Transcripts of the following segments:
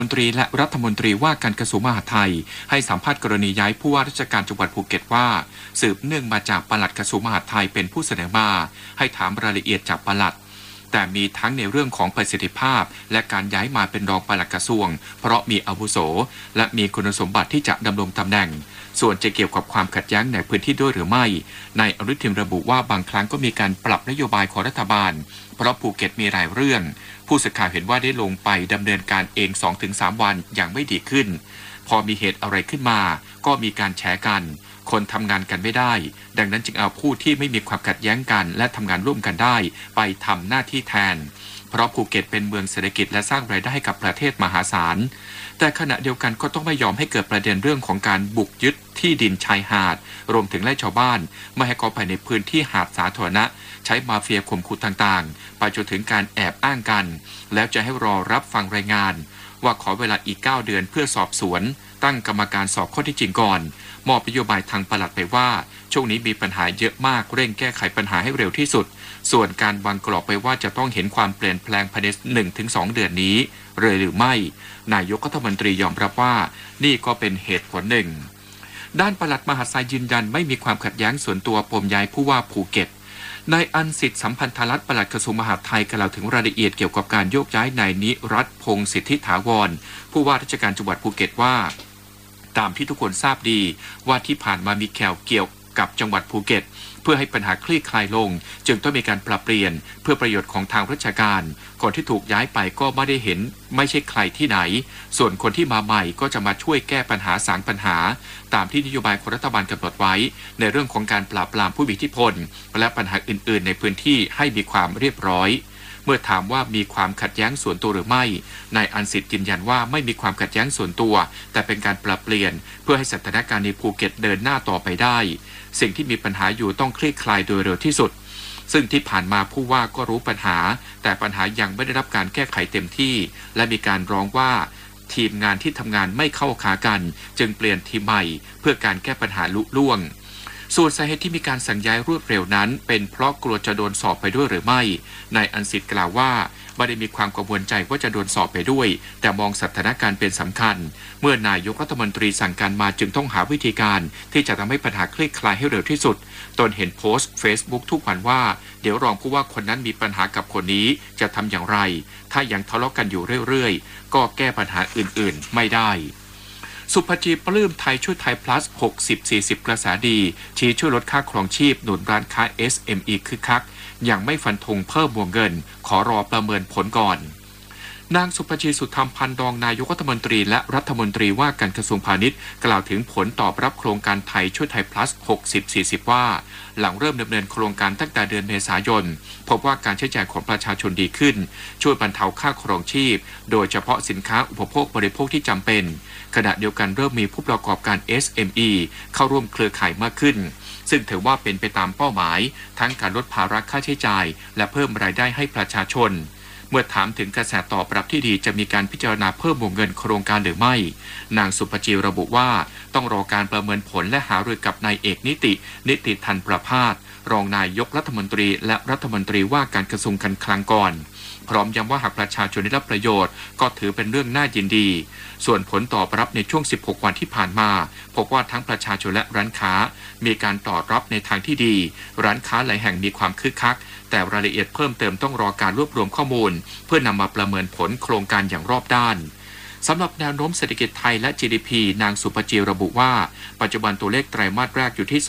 มนตรีและรัฐมนตรีว่าการกระทรวงมหาดไทยให้สัมภาษณ์กรณีย้ายผู้ว่าราชการจังหวัดภูเก็ตว่าสืบเนื่องมาจากปลัดกระทรวงมหาดไทยเป็นผู้เสนอมาให้ถามรายละเอียดจากปลัดแต่มีทั้งในเรื่องของประสิทธิภาพและการย้ายมาเป็นรองปลัดกระทรวงเพราะมีอาวุโสและมีคุณสมบัติที่จะดำรงตำแหน่งส่วนจะเกี่ยวกับความขัดแย้งในพื้นที่ด้วยหรือไม่นายอนุทินระบุว่าบางครั้งก็มีการปรับนโยบายของรัฐบาลเพราะภูเก็ตมีหลายเรื่องผู้สื่อข่าวเห็นว่าได้ลงไปดำเนินการเอง 2-3 วันอย่างไม่ดีขึ้นพอมีเหตุอะไรขึ้นมาก็มีการแฉกันคนทำงานกันไม่ได้ดังนั้นจึงเอาผู้ที่ไม่มีความขัดแย้งกันและทำงานร่วมกันได้ไปทำหน้าที่แทนเพราะภูเก็ตเป็นเมืองเศรษฐกิจและสร้างรายได้ให้กับประเทศมหาศาลแต่ขณะเดียวกันก็ต้องไม่ยอมให้เกิดประเด็นเรื่องของการบุกยึดที่ดินชายหาดรวมถึงไล่ชาวบ้านไม่ให้เข้าไปในพื้นที่หาดสาธารณะใช้มาเฟียข่มขู่ต่างๆไปจนถึงการแอบอ้างกันแล้วจะให้รอรับฟังรายงานว่าขอเวลาอีก9 เดือนเพื่อสอบสวนตั้งกรรมการสอบข้อเท็จจริงก่อนมอบนโยบายทางปลัดไปว่าช่วงนี้มีปัญหาเยอะมากเร่งแก้ไขปัญหาให้เร็วที่สุดส่วนการวางกรอบไปว่าจะต้องเห็นความเปลี่ยนแปลงภายใน 1-2 เดือนนี้เลยหรือไม่นายกรัฐมนตรียอมรับว่านี่ก็เป็นเหตุผลหนึ่งด้านปลัดมหาดไทยยืนยันไม่มีความขัดแย้งส่วนตัวปมย้ายผู้ว่าภูเก็ตนายอันสิทธิสัมพันธรัตน์ปลัดกระทรวงมหาดไทยกล่าวถึงรายละเอียดเกี่ยวกับการโยกย้ายนายนิรัตน์พงษ์สิทธิถาวรผู้ว่าราชการจังหวัดภูเก็ตว่าตามที่ทุกคนทราบดีว่าที่ผ่านมามีข่าวเกี่ยวกับจังหวัดภูเก็ตเพื่อให้ปัญหาคลี่คลายลงจึงต้องมีการปรับเปลี่ยนเพื่อประโยชน์ของทางราชการคนที่ถูกย้ายไปก็ไม่ได้เห็นไม่ใช่ใครที่ไหนส่วนคนที่มาใหม่ก็จะมาช่วยแก้ปัญหาสางปัญหาตามที่นโยบายของรัฐบาลกำหนดไว้ในเรื่องของการปราบปรามผู้มีอิทธิพลและปัญหาอื่นๆในพื้นที่ให้มีความเรียบร้อยเมื่อถามว่ามีความขัดแย้งส่วนตัวหรือไม่นายอันสิทธิ์ยืนยันว่าไม่มีความขัดแย้งส่วนตัวแต่เป็นการปรับเปลี่ยนเพื่อให้สถานการณ์ในภูเก็ตเดินหน้าต่อไปได้สิ่งที่มีปัญหาอยู่ต้องคลี่คลายโดยเร็วที่สุดซึ่งที่ผ่านมาผู้ว่าก็รู้ปัญหาแต่ปัญหายังไม่ได้รับการแก้ไขเต็มที่และมีการร้องว่าทีมงานที่ทำงานไม่เข้าขากันจึงเปลี่ยนทีมใหม่เพื่อการแก้ปัญหาลุล่วงส่วนสาเหตุที่มีการสั่งย้ายรวดเร็วนั้นเป็นเพราะกลัวจะโดนสอบไปด้วยหรือไม่นายอันสิทธิ์กล่าวว่าไม่ได้มีความกังวลใจว่าจะโดนสอบไปด้วยแต่มองสถานการณ์เป็นสำคัญเมื่อนายกรัฐมนตรีสั่งการมาจึงต้องหาวิธีการที่จะทำให้ปัญหาคลี่คลายให้เร็วที่สุดตนเห็นโพสต์ Facebook ทุกวันว่าเดี๋ยวรองผู้ว่าคนนั้นมีปัญหากับคนนี้จะทำอย่างไรถ้ายังทะเลาะกันอยู่เรื่อยๆก็แก้ปัญหาอื่นๆไม่ได้สุภจีปลื้มไทยช่วยไทย plus 60-40 กระแสดีชี้ช่วยลดค่าครองชีพหนุนร้านค้า SME คึกคักยังไม่ฟันธงเพิ่มวงเงินขอรอประเมินผลก่อนนางสุภจีสุธรรมพันธ์รองนายกรัฐมนตรีและรัฐมนตรีว่าการกระทรวงพาณิชย์กล่าวถึงผลตอบรับโครงการไทยช่วยไทย plus 60-40 ว่าหลังเริ่มดำเนินโครงการตั้งแต่เดือนเมษายนพบว่าการใช้จ่ายของประชาชนดีขึ้นช่วยบรรเทาค่าครองชีพโดยเฉพาะสินค้าอุปโภคบริโภคที่จำเป็นขณะเดียวกันเริ่มมีผู้ประกอบการ SME เข้าร่วมเครือข่ายมากขึ้นซึ่งถือว่าเป็นไปตามเป้าหมายทั้งการลดภาระค่าใช้จ่ายและเพิ่มรายได้ให้ประชาชนเมื่อถามถึงกระแสตอบรับที่ดีจะมีการพิจารณาเพิ่มวงเงินโครงการหรือไม่นางสุภจีระบุว่าต้องรอการประเมินผลและหารือกับนายเอกนิติทันประภาสรองนายกรัฐมนตรีและรัฐมนตรีว่าการกระทรวงการคลังก่อนพร้อมย้ำว่าหากประชาชนได้รับประโยชน์ก็ถือเป็นเรื่องน่ายินดีส่วนผลตอบรับในช่วง16 วันที่ผ่านมาพบว่าทั้งประชาชนและร้านค้ามีการตอบรับในทางที่ดีร้านค้าหลายแห่งมีความคึกคักแต่รายละเอียดเพิ่มเติมต้องรอการรวบรวมข้อมูลเพื่อนำมาประเมินผลโครงการอย่างรอบด้านสำหรับแนวโน้มเศรษฐกิจไทยและ GDP นางสุภจีระบุว่าปัจจุบันตัวเลขไตรมาสแรกอยู่ที่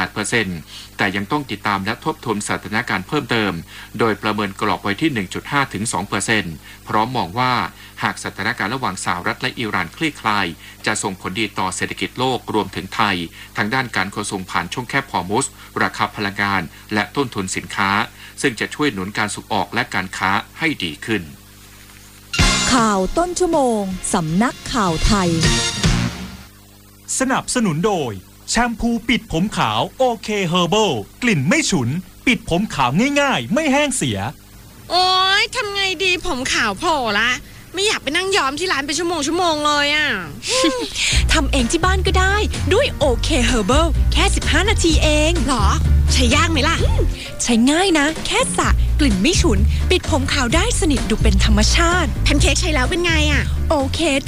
2.8% แต่ยังต้องติดตามและทบทวนสถานการณ์เพิ่มเติมโดยประเมินกรอบไว้ที่ 1.5 ถึง 2% พร้อมมองว่าหากสถานการณ์ระหว่างสหรัฐและอิหร่านคลี่คลายจะส่งผลดีต่อเศรษฐกิจโลกรวมถึงไทยทางด้านการขนส่งผ่านช่องแคบฮอร์มุซราคาพลังงานและต้นทุนสินค้าซึ่งจะช่วยหนุนการส่งออกและการค้าให้ดีขึ้นข่าวต้นชั่วโมงสำนักข่าวไทยสนับสนุนโดยแชมพูปิดผมขาวโอเคเฮอร์เบิลกลิ่นไม่ฉุนปิดผมขาวง่ายๆไม่แห้งเสียโอ๊ยทำไงดีผมขาวโผล่ละไม่อยากไปนั่งย้อมที่ร้านเป็นชั่วโมงเลยอ่ะทำเองที่บ้านก็ได้ด้วยโอเคเฮอร์เบิลแค่15 นาทีเองหรอใช้ยากไหมล่ะใช้ง่ายนะแค่สระกลิ่นไม่ฉุนปิดผมขาวได้สนิทดูเป็นธรรมชาติแพนเค้กใช้แล้วเป็นไงอ่ะโอเค